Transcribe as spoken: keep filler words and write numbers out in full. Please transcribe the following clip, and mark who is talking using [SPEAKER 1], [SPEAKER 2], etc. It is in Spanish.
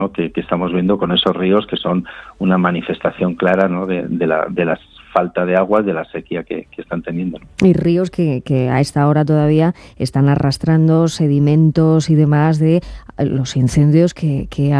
[SPEAKER 1] ¿no? que, que estamos viendo con esos ríos que son una manifestación clara, ¿no? de, de la de la falta de agua, de la sequía que, que están teniendo, ¿no?
[SPEAKER 2] Y ríos que, que a esta hora todavía están arrastrando sedimentos y demás de los incendios que, que